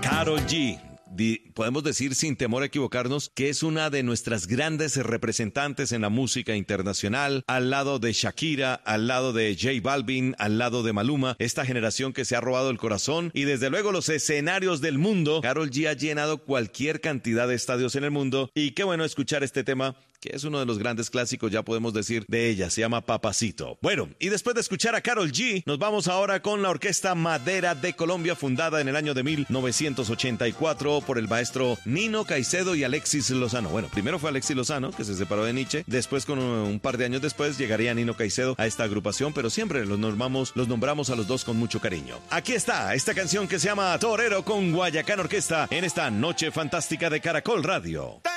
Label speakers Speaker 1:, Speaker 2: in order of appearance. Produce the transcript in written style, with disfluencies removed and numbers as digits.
Speaker 1: Karol G. Podemos decir sin temor a equivocarnos que es una de nuestras grandes representantes en la música internacional, al lado de Shakira, al lado de J Balvin, al lado de Maluma, esta generación que se ha robado el corazón y desde luego los escenarios del mundo. Karol G ha llenado cualquier cantidad de estadios en el mundo y qué bueno escuchar este tema, que es uno de los grandes clásicos, ya podemos decir, de ella. Se llama Papacito. Bueno, y después de escuchar a Karol G, nos vamos ahora con la Orquesta Madera de Colombia, fundada en el año de 1984 por el maestro Nino Caicedo y Alexis Lozano. Bueno, primero fue Alexis Lozano, que se separó de Nietzsche. Después, con un par de años después, llegaría Nino Caicedo a esta agrupación, pero siempre los nombramos a los dos con mucho cariño. Aquí está esta canción que se llama Torero con Guayacán Orquesta en esta noche fantástica de Caracol Radio.